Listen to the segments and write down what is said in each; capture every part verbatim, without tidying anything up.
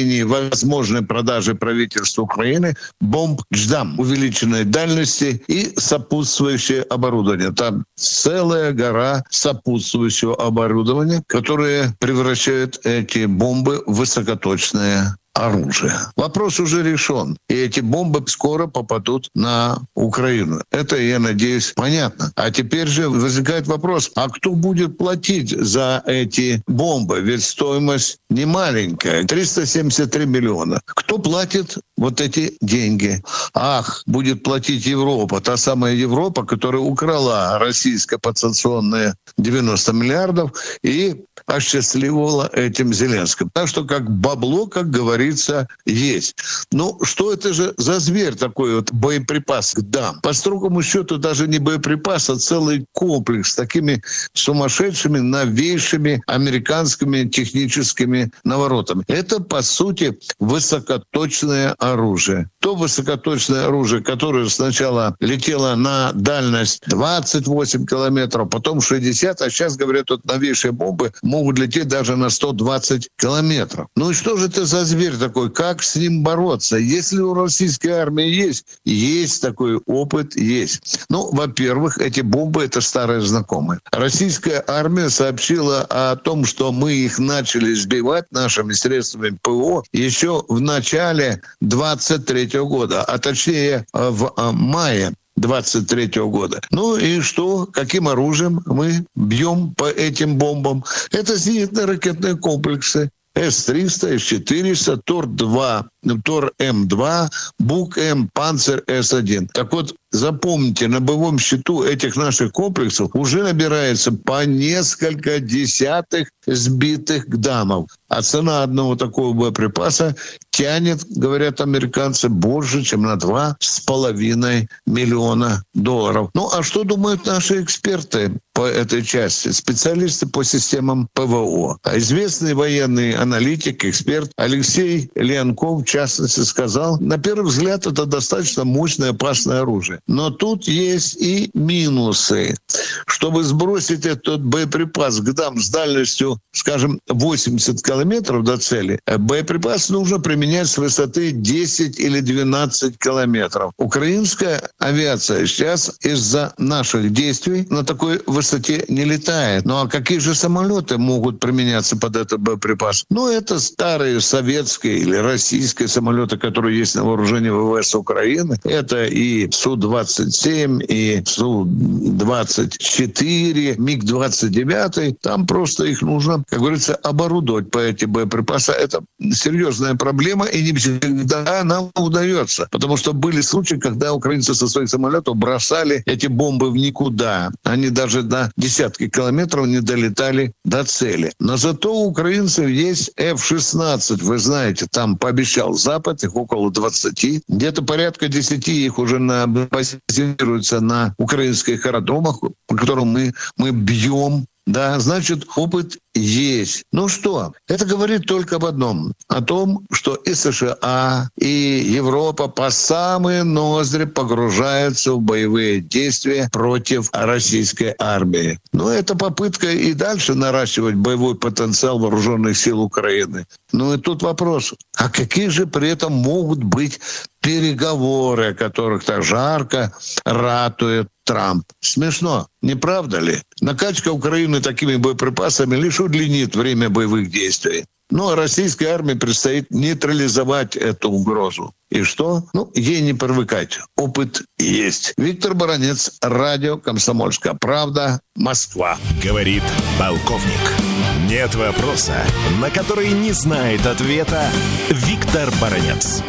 намерении возможной продажи правительству Украины бомб «Дждам» увеличенной дальности и сопутствующее оборудование. Там целая гора сопутствующего оборудования, которое превращает эти бомбы в высокоточное оружие. Вопрос уже решен. И эти бомбы скоро попадут на Украину. Это, я надеюсь, понятно. А теперь же возникает вопрос, а кто будет платить за эти бомбы? Ведь стоимость не маленькая. триста семьдесят три миллиона. Кто платит вот эти деньги? Ах, будет платить Европа. Та самая Европа, которая украла российское подсанкционные девяносто миллиардов и осчастливила этим Зеленским. Так что как бабло, как говорится, есть. Ну, что это же за зверь такой вот боеприпас к ДАМ? По строгому счету даже не боеприпас, а целый комплекс с такими сумасшедшими, новейшими американскими техническими наворотами. Это, по сути, высокоточное оружие. То высокоточное оружие, которое сначала летело на дальность двадцать восемь километров, потом шестьдесят, а сейчас, говорят, вот новейшие бомбы могут лететь даже на сто двадцать километров. Ну и что же это за зверь такой? Как с ним бороться? Если у российской армии есть, есть такой опыт, есть. Ну, во-первых, эти бомбы — это старые знакомые. Российская армия сообщила о том, что мы их начали сбивать нашими средствами ПВО еще в начале двадцать третьего года, а точнее в мае двадцать третьего года. Ну и что? Каким оружием мы бьем по этим бомбам? Это зенитно ракетные комплексы. эс триста, эс четыреста, Тор-два, Тор-М два, Бук-М, Панцер-эс один. Так вот, запомните, на боевом счету этих наших комплексов уже набирается по несколько десятых сбитых ГДАМов. А цена одного такого боеприпаса тянет, говорят американцы, больше, чем на два с половиной миллиона долларов. Ну, а что думают наши эксперты по этой части? Специалисты по системам ПВО. Известный военный аналитик, эксперт Алексей Леонков, в частности, сказал, на первый взгляд, это достаточно мощное, опасное оружие. Но тут есть и минусы. Чтобы сбросить этот боеприпас к ДАМ с дальностью, скажем, восемьдесят километров до цели, боеприпас нужно применять с высоты десять или двенадцать километров. Украинская авиация сейчас из-за наших действий на такой высоте не летает. Ну а какие же самолеты могут применяться под этот боеприпас? Ну, это старые советские или российские самолеты, которые есть на вооружении ВВС Украины. Это и Су двадцать семь, и Су двадцать четыре, Миг двадцать девять. Там просто их нужно, как говорится, оборудовать по эти боеприпасы. Это серьезная проблема, и не всегда нам удается. Потому что были случаи, когда украинцы со своих самолетов бросали эти бомбы в никуда. Они даже на десятки километров не долетали до цели. Но зато у украинцев есть эф шестнадцать. Вы знаете, там пообещал Запад, их около двадцати. Где-то порядка десяти их уже на, базируются на украинских аэродромах, по которым мы, мы бьем. Да, значит, опыт есть. Ну что, это говорит только об одном. О том, что и США, и Европа по самые ноздри погружаются в боевые действия против российской армии. Но это попытка и дальше наращивать боевой потенциал вооруженных сил Украины. Ну и тут вопрос, а какие же при этом могут быть переговоры, о которых так жарко ратует Трамп? Смешно, не правда ли? Накачка Украины такими боеприпасами лишь удлинит время боевых действий. Ну, а российской армии предстоит нейтрализовать эту угрозу. И что? Ну, ей не привыкать. Опыт есть. Виктор Баранец, радио «Комсомольская правда», Москва. Говорит полковник. Нет вопроса, на который не знает ответа Виктор Баранец.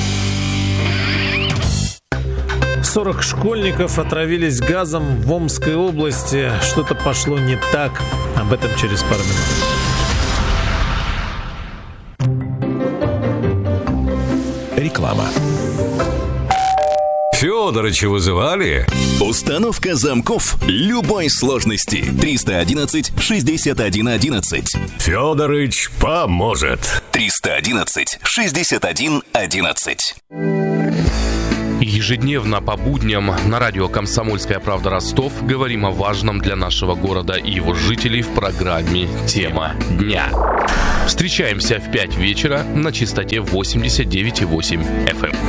сорок школьников отравились газом в Омской области. Что-то пошло не так. Об этом через пару минут. Реклама. Фёдорыча вызывали? Установка замков любой сложности. триста одиннадцать шестьдесят один одиннадцать. Фёдорыч поможет. триста одиннадцать шестьдесят один одиннадцать. Ежедневно по будням на радио «Комсомольская правда» Ростов говорим о важном для нашего города и его жителей в программе «Тема дня». Встречаемся в пять вечера на частоте восемьдесят девять и восемь эф эм.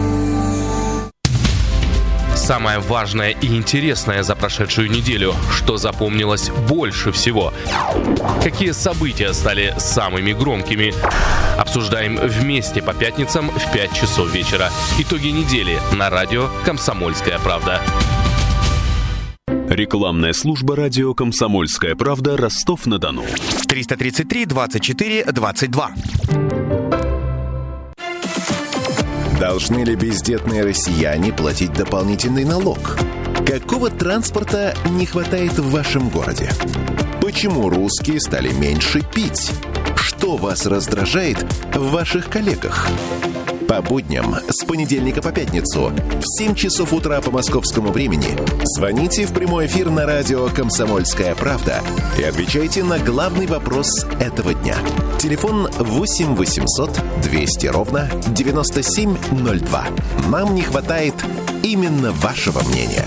Самое важное и интересное за прошедшую неделю, что запомнилось больше всего. Какие события стали самыми громкими? Обсуждаем вместе по пятницам в пять часов вечера. Итоги недели на радио «Комсомольская правда». Рекламная служба радио «Комсомольская правда», Ростов-на-Дону. триста тридцать три двадцать четыре двадцать два. Должны ли бездетные россияне платить дополнительный налог? Какого транспорта не хватает в вашем городе? Почему русские стали меньше пить? Что вас раздражает в ваших коллегах? По будням с понедельника по пятницу в семь часов утра по московскому времени звоните в прямой эфир на радио «Комсомольская правда» и отвечайте на главный вопрос этого дня. Телефон восемь восемьсот двести ровно девяносто семь ноль два. Нам не хватает именно вашего мнения.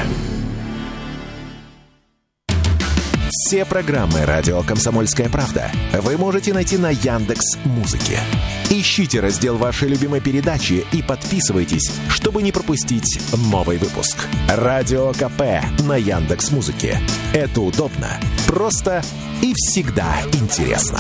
Все программы радио «Комсомольская правда» вы можете найти на Яндекс.Музыке. Ищите раздел вашей любимой передачи и подписывайтесь, чтобы не пропустить новый выпуск. Радио КП на Яндекс.Музыке. Это удобно, просто и всегда интересно.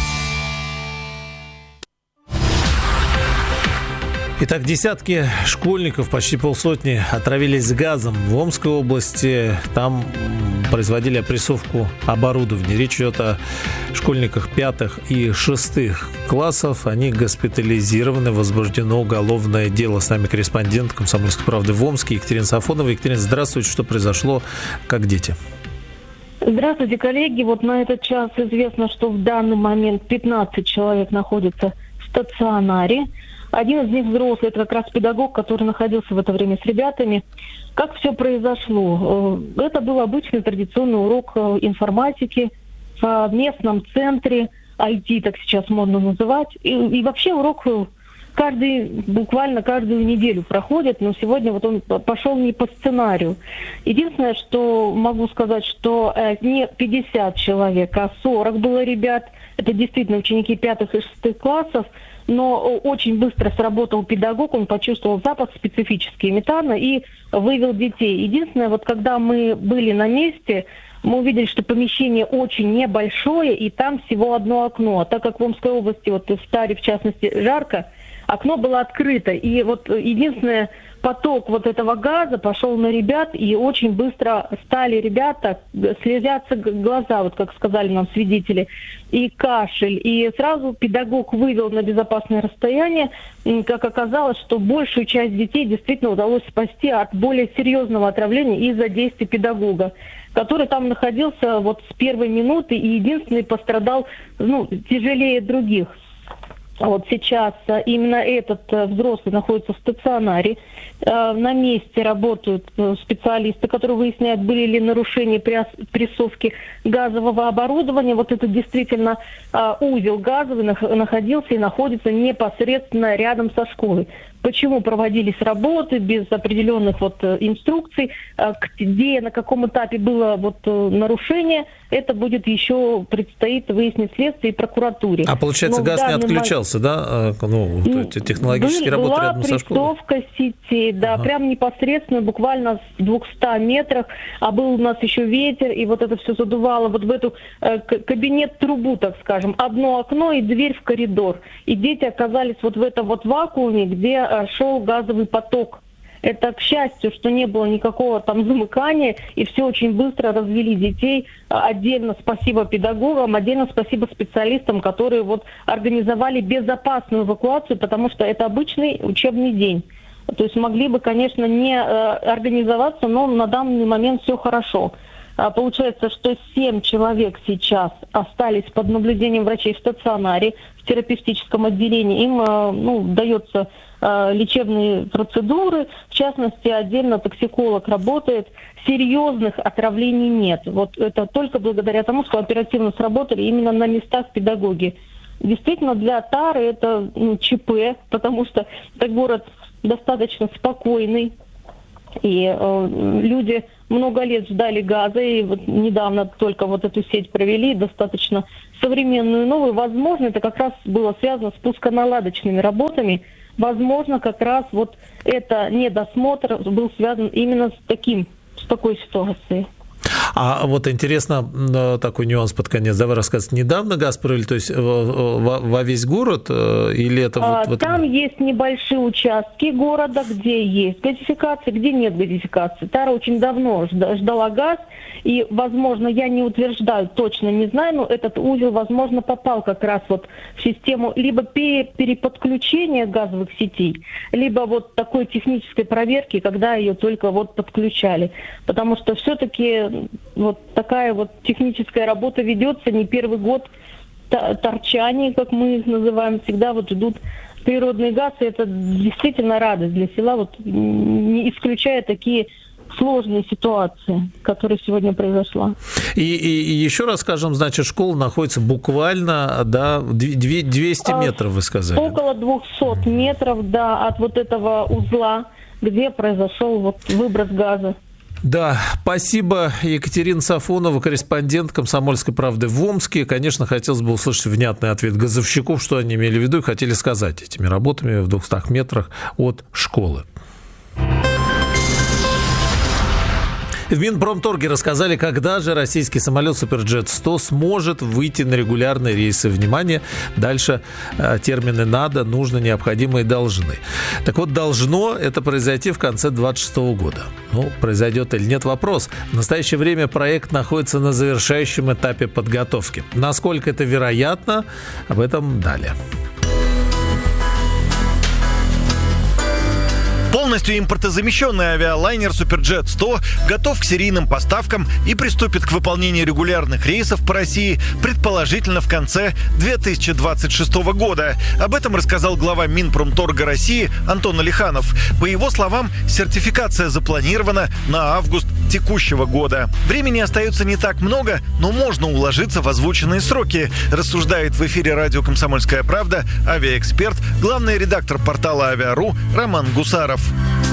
Итак, десятки школьников, почти полсотни, отравились газом в Омской области. Там производили опрессовку оборудования. Речь идет о школьниках пятых и шестых классов. Они госпитализированы, возбуждено уголовное дело. С нами корреспондент «Комсомольской правды» в Омске Екатерина Сафонова. Екатерина, здравствуйте. Что произошло? Как дети? Здравствуйте, коллеги. Вот на этот час известно, что в данный момент пятнадцать человек находятся в стационаре. Один из них взрослый, это как раз педагог, который находился в это время с ребятами. Как все произошло? Это был обычный традиционный урок информатики в местном центре, ай ти, так сейчас модно называть. И, и вообще урок каждый, буквально каждую неделю проходит, но сегодня вот он пошел не по сценарию. Единственное, что могу сказать, что не пятьдесят человек, а сорок было ребят. Это действительно ученики пятых и шестых классов. Но очень быстро сработал педагог, он почувствовал запах специфический метана и вывел детей. Единственное, вот когда мы были на месте, мы увидели, что помещение очень небольшое, и там всего одно окно. А так как в Омской области, вот в Старе, в частности, жарко, окно было открыто. И вот единственное, поток вот этого газа пошел на ребят, и очень быстро стали ребята, слезятся глаза, вот как сказали нам свидетели, и кашель. И сразу педагог вывел на безопасное расстояние. И, как оказалось, что большую часть детей действительно удалось спасти от более серьезного отравления из-за действий педагога, который там находился вот с первой минуты и единственный пострадал, ну, тяжелее других. Вот сейчас именно этот взрослый находится в стационаре. На месте работают специалисты, которые выясняют, были ли нарушения при прессовке газового оборудования. Вот это действительно узел газовый находился и находится непосредственно рядом со школой. Почему проводились работы без определенных вот инструкций, где, на каком этапе было вот нарушение, это будет еще предстоит выяснить следствие и прокуратуре. А получается, Но газ не отключался, момент... да? Ну, технологические Был, работы рядом со школой? Была прессовка сетей, да, ага. Прям непосредственно, буквально в двухстах метрах, а был у нас еще ветер, и вот это все задувало вот в эту э, кабинет-трубу, так скажем, одно окно и дверь в коридор. И дети оказались вот в этом вот вакууме, где э, шел газовый поток. Это, к счастью, что не было никакого там замыкания, и все очень быстро развели детей. Отдельно спасибо педагогам, отдельно спасибо специалистам, которые вот организовали безопасную эвакуацию, потому что это обычный учебный день. То есть могли бы, конечно, не э, организоваться, но на данный момент все хорошо. А, получается, что семь человек сейчас остались под наблюдением врачей в стационаре, в терапевтическом отделении. Им э, ну, дается э, лечебные процедуры, в частности, отдельно токсиколог работает. Серьезных отравлений нет. Вот это только благодаря тому, что оперативно сработали именно на местах педагоги. Действительно, для Тары это ну, ЧП, потому что это город достаточно спокойный. И э, люди много лет ждали газа, и вот недавно только вот эту сеть провели, достаточно современную, новую. Возможно, это как раз было связано с пусконаладочными работами. Возможно, как раз вот это недосмотр был связан именно с таким, с такой ситуацией. А вот интересно, такой нюанс под конец. Давай рассказывать. Недавно газ провели, то есть во весь город? Или это а, вот, там вот... есть небольшие участки города, где есть газификация, где нет газификации. Тара очень давно ждала газ, и, возможно, я не утверждаю, точно не знаю, но этот узел, возможно, попал как раз вот в систему либо переподключения газовых сетей, либо вот такой технической проверки, когда ее только вот подключали. Потому что все-таки вот такая вот техническая работа ведется не первый год. Торчане, как мы их называем, всегда вот ждут природный газ, и это действительно радость для села, вот не исключая такие сложные ситуации, которые сегодня произошла. И, и, и еще раз скажем, значит, школа находится буквально, да, двести метров, вы сказали. Около двухсот метров, да, от вот этого узла, где произошел вот выброс газа. Да, спасибо. Екатерина Сафонова, корреспондент «Комсомольской правды» в Омске. Конечно, хотелось бы услышать внятный ответ газовщиков, что они имели в виду и хотели сказать этими работами в двухстах метрах от школы. В Минпромторге рассказали, когда же российский самолет Суперджет сто сможет выйти на регулярные рейсы. Внимание, дальше э, термины «надо», «нужно», «необходимо» и «должны». Так вот, должно это произойти в конце двадцать шестого года. Ну, произойдет или нет, вопрос. В настоящее время проект находится на завершающем этапе подготовки. Насколько это вероятно, об этом далее. Полностью импортозамещенный авиалайнер Суперджет сто готов к серийным поставкам и приступит к выполнению регулярных рейсов по России, предположительно в конце две тысячи двадцать шестого года. Об этом рассказал глава Минпромторга России Антон Алиханов. По его словам, сертификация запланирована на август текущего года. Времени остается не так много, но можно уложиться в озвученные сроки, рассуждает в эфире радио «Комсомольская правда» авиаэксперт, главный редактор портала «Авиа.ру» Роман Гусаров.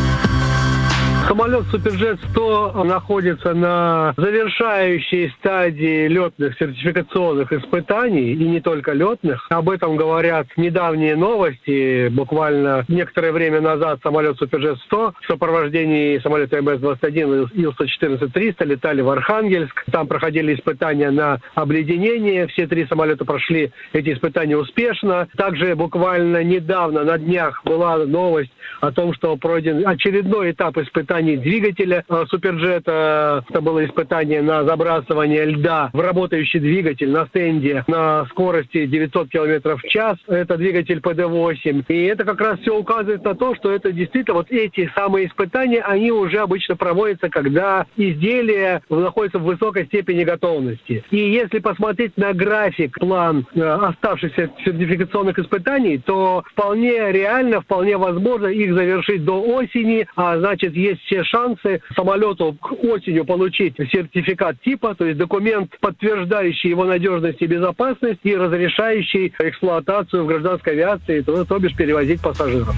Самолет Суперджет сто находится на завершающей стадии летных сертификационных испытаний, и не только летных. Об этом говорят недавние новости. Буквально некоторое время назад самолет Суперджет сто в сопровождении самолета эм эс двадцать один ил сто четырнадцать триста летали в Архангельск. Там проходили испытания на обледенение. Все три самолета прошли эти испытания успешно. Также буквально недавно, на днях, была новость о том, что пройден очередной этап испытаний двигателя Суперджета. Это было испытание на забрасывание льда в работающий двигатель на стенде на скорости девятьсот километров в час. Это двигатель пэ дэ восемь. И это как раз все указывает на то, что это действительно вот эти самые испытания, они уже обычно проводятся, когда изделие находится в высокой степени готовности. И если посмотреть на график, план оставшихся сертификационных испытаний, то вполне реально, вполне возможно их завершить до осени, а значит есть все шансы самолету к осенью получить сертификат типа, то есть документ, подтверждающий его надежность и безопасность и разрешающий эксплуатацию в гражданской авиации, то, то бишь перевозить пассажиров.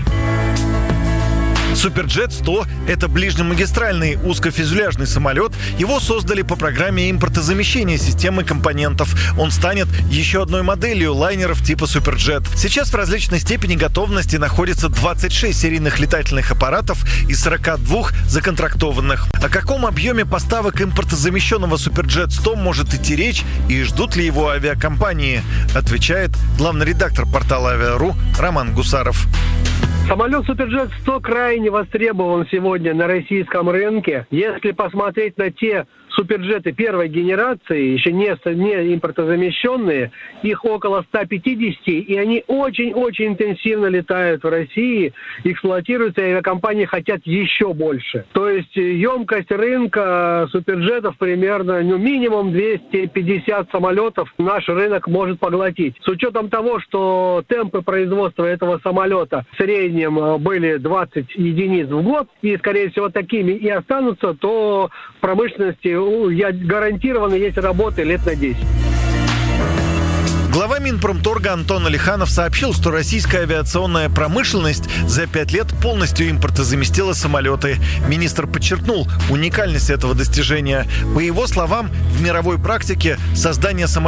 Суперджет сто – это ближнемагистральный узкофюзеляжный самолет. Его создали по программе импортозамещения системы компонентов. Он станет еще одной моделью лайнеров типа Суперджет. Сейчас в различной степени готовности находится двадцать шесть серийных летательных аппаратов и сорок два законтрактованных. О каком объеме поставок импортозамещенного Суперджет сто может идти речь и ждут ли его авиакомпании, отвечает главный редактор портала Авиа.ру Роман Гусаров. Самолет Суперджет сто крайне востребован сегодня на российском рынке. Если посмотреть на те суперджеты первой генерации, еще не, не импортозамещенные, их около ста пятидесяти, и они очень-очень интенсивно летают в России, эксплуатируются, и авиакомпании хотят еще больше. То есть емкость рынка суперджетов примерно, ну, минимум двести пятьдесят самолетов наш рынок может поглотить. С учетом того, что темпы производства этого самолета в среднем были двадцать единиц в год, и, скорее всего, такими и останутся, то в промышленности я гарантированно есть работы лет на десять. Глава Минпромторга Антон Алиханов сообщил, что российская авиационная промышленность за пять лет полностью импортозаместила самолеты. Министр подчеркнул уникальность этого достижения. По его словам, в мировой практике создание самолетов